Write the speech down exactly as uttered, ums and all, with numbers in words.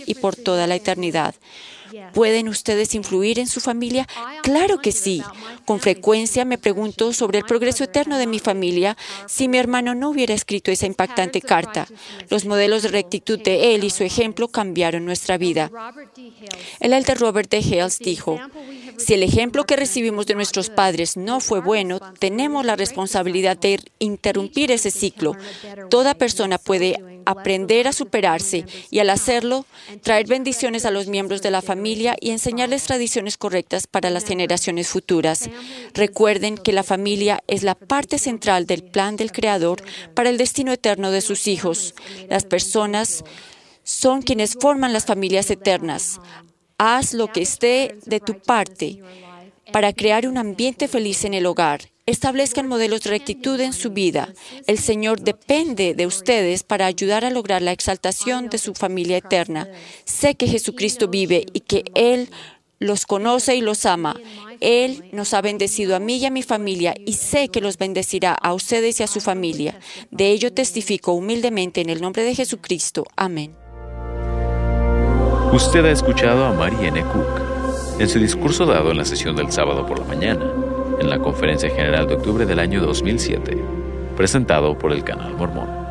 y por toda la eternidad. ¿Pueden ustedes influir en su familia? Claro que sí. Con frecuencia me pregunto sobre el progreso eterno de mi familia si mi hermano no hubiera escrito esa impactante carta. Los modelos de rectitud de él y su ejemplo cambiaron nuestra vida. El elder Robert D. Hales dijo, si el ejemplo que recibimos de nuestros padres no fue bueno, tenemos la responsabilidad de interrumpir ese ciclo. Toda persona puede aprender a superarse y, al hacerlo, traer bendiciones a los miembros de la familia y enseñarles tradiciones correctas para las generaciones futuras. Recuerden que la familia es la parte central del plan del Creador para el destino eterno de sus hijos. Las personas son quienes forman las familias eternas. Haz lo que esté de tu parte para crear un ambiente feliz en el hogar. Establezcan modelos de rectitud en su vida. El Señor depende de ustedes para ayudar a lograr la exaltación de su familia eterna. Sé que Jesucristo vive y que Él los conoce y los ama. Él nos ha bendecido a mí y a mi familia y sé que los bendecirá a ustedes y a su familia. De ello testifico humildemente en el nombre de Jesucristo. Amén. Usted ha escuchado a Mary N. Cook en su discurso dado en la sesión del sábado por la mañana, en la Conferencia General de octubre del año dos mil siete, presentado por el Canal Mormón.